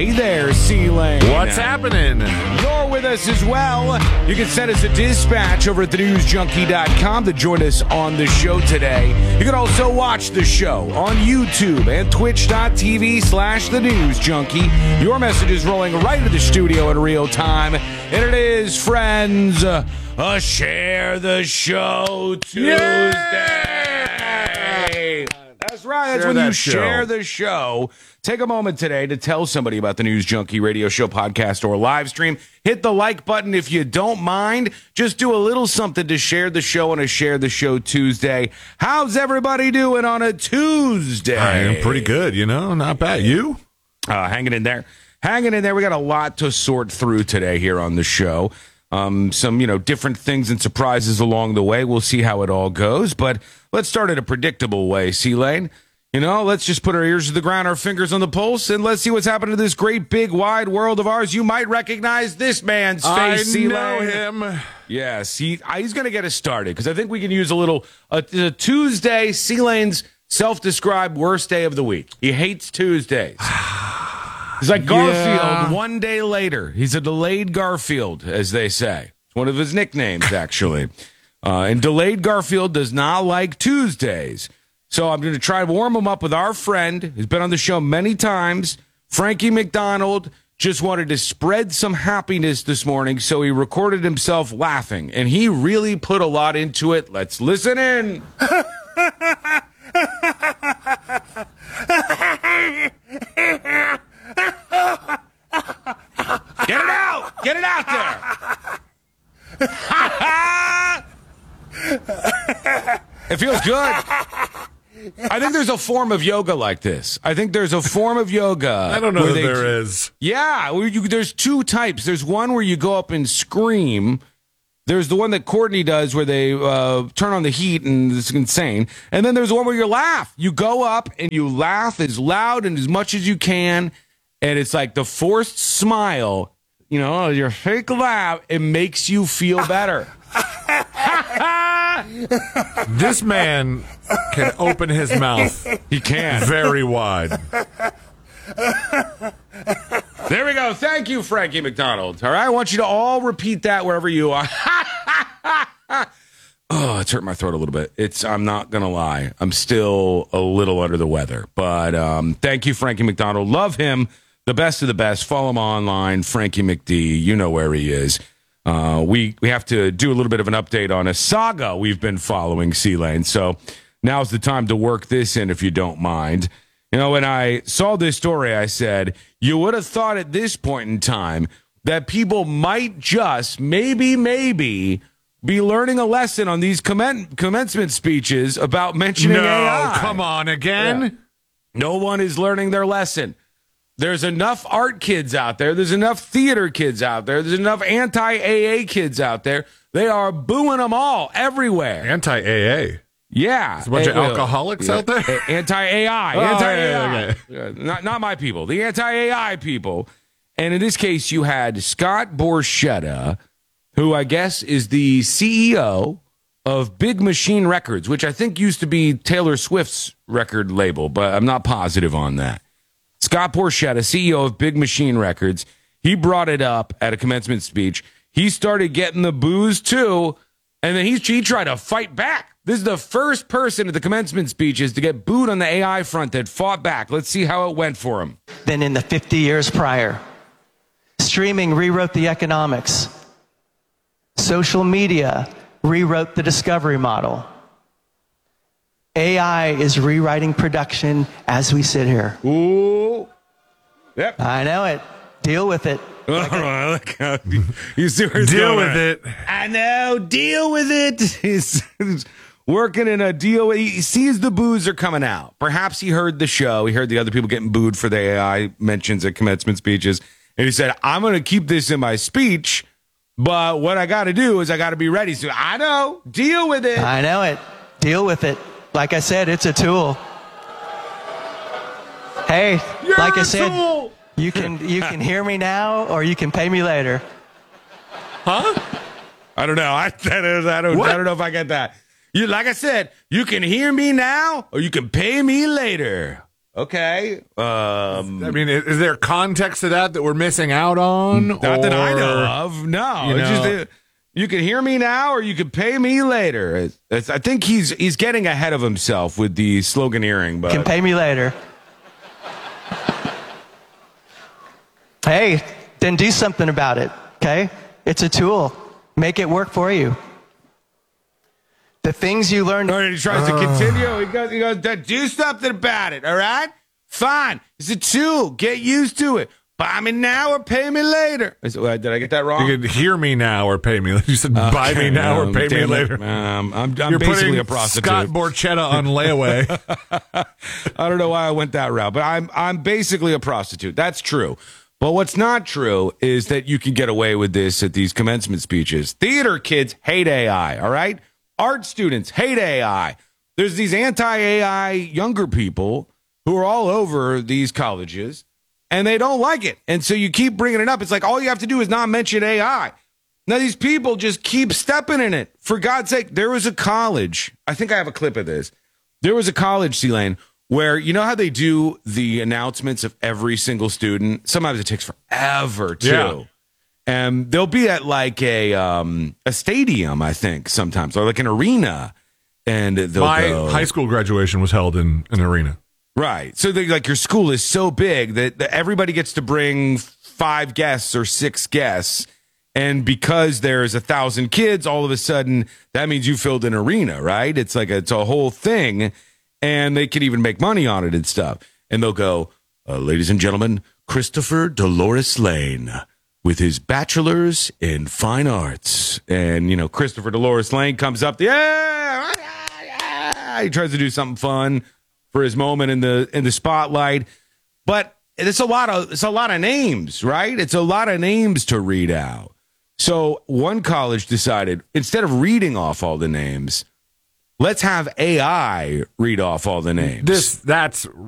Hey there, C-Lane. What's happening? You're with us as well. You can send us a dispatch over at thenewsjunkie.com to join us on the show today. You can also watch the show on YouTube and twitch.tv/thenewsjunkie. Your message is rolling right into the studio in real time. And it is, friends, a Share the Show Tuesday. That's right. That's when you share the show. Take a moment today to tell somebody about the News Junkie radio show, podcast, or live stream. Hit the like button if you don't mind. Just do a little something to share the show on a Share the Show Tuesday. How's everybody doing on a Tuesday? I am pretty good, not bad. You? Hanging in there. Hanging in there. We got a lot to sort through today here on the show. Some, different things and surprises along the way. We'll see how it all goes. But let's start in a predictable way, C-Lane. Let's just put our ears to the ground, our fingers on the pulse, and let's see what's happening to this great, big, wide world of ours. You might recognize this man's face, C-Lane. I know him. Yes, he's going to get us started, because I think we can use a Tuesday, C-Lane's self-described worst day of the week. He hates Tuesdays. He's like Garfield, one day later. He's a delayed Garfield, as they say. It's one of his nicknames, actually. And delayed Garfield does not like Tuesdays. So I'm going to try to warm him up with our friend who's been on the show many times. Frankie McDonald just wanted to spread some happiness this morning, so he recorded himself laughing. And he really put a lot into it. Let's listen in. Get it out! Get it out there! It feels good. I think there's a form of yoga like this. I think there's a form of yoga. I don't know that there is. Yeah, there's two types. There's one where you go up and scream. There's the one that Courtney does where they turn on the heat and it's insane. And then there's the one where you laugh. You go up and you laugh as loud and as much as you can. And it's like the forced smile, your fake laugh. It makes you feel better. This man can open his mouth. He can. Very wide. There we go. Thank you, Frankie McDonald. All right, I want you to all repeat that wherever you are. Oh, it's hurt my throat a little bit. I'm not going to lie. I'm still a little under the weather. But thank you, Frankie McDonald. Love him. The best of the best. Follow him online, Frankie McD. You know where he is. We have to do a little bit of an update on a saga we've been following, C-Lane. So now's the time to work this in, if you don't mind. When I saw this story, I said, you would have thought at this point in time that people might just, maybe, be learning a lesson on these commencement speeches about mentioning AI. No, come on, again? Yeah. No one is learning their lesson. There's enough art kids out there. There's enough theater kids out there. There's enough anti-AA kids out there. They are booing them all everywhere. Anti-AA? Yeah. There's a bunch of alcoholics out there? Anti-AI. Oh, Anti-AI. okay. Not my people. The anti-AI people. And in this case, you had Scott Borchetta, who I guess is the CEO of Big Machine Records, which I think used to be Taylor Swift's record label, but I'm not positive on that. Scott Borchetta, CEO of Big Machine Records, he brought it up at a commencement speech. He started getting the boos, too, and then he tried to fight back. This is the first person at the commencement speeches to get booed on the AI front that fought back. Let's see how it went for him. Than in the 50 years prior. Streaming rewrote the economics. Social media rewrote the discovery model. AI is rewriting production as we sit here. Ooh. Yep. I know it. Deal with it. You see where deal with it. I know. Deal with it. He's working in a deal. He sees the boos are coming out. Perhaps he heard the show. He heard the other people getting booed for the AI mentions at commencement speeches. And he said, I'm going to keep this in my speech, but what I got to do is I got to be ready. So I know. Deal with it. I know it. Deal with it. Like I said, it's a tool. Hey, You're like I a said, tool. you can hear me now or you can pay me later. Huh? I don't know. I don't know if I get that. Like I said, you can hear me now or you can pay me later. Okay. I mean, is there context to that we're missing out on? Not that I know of. No. You It's know. just you can hear me now or you can pay me later. I think he's getting ahead of himself with the sloganeering. But Can pay me later. Hey, then do something about it, okay? It's a tool. Make it work for you. The things you learned. All right, he tries to continue. He goes, do something about it, all right? Fine. It's a tool. Get used to it. Buy me now or pay me later. Did I get that wrong? You could hear me now or pay me. You said buy me now or pay me damn it. later. I'm You're basically putting a prostitute. Scott Borchetta on layaway. I don't know why I went that route, but I'm basically a prostitute. That's true. But what's not true is that you can get away with this at these commencement speeches. Theater kids hate AI, all right? Art students hate AI. There's these anti-AI younger people who are all over these colleges, and they don't like it. And so you keep bringing it up. It's like all you have to do is not mention AI. Now, these people just keep stepping in it. For God's sake, there was a college. I think I have a clip of this. There was a college, C-Lane, where you know how they do the announcements of every single student? Sometimes it takes forever, too. Yeah. And they'll be at like a stadium, I think, sometimes, or like an arena. And they'll My go, high school graduation was held in an arena. right. So they, like your school is so big that everybody gets to bring 5 guests or 6 guests. And because there's 1,000 kids, all of a sudden, that means you filled an arena, right? It's like it's a whole thing. And they can even make money on it and stuff. And they'll go, ladies and gentlemen, Christopher Dolores Lane with his bachelor's in fine arts. And, you know, Christopher Dolores Lane comes up, he tries to do something fun for his moment in the spotlight. But it's a lot of names, right? It's a lot of names to read out. So one college decided, instead of reading off all the names, let's have AI read off all the names. That's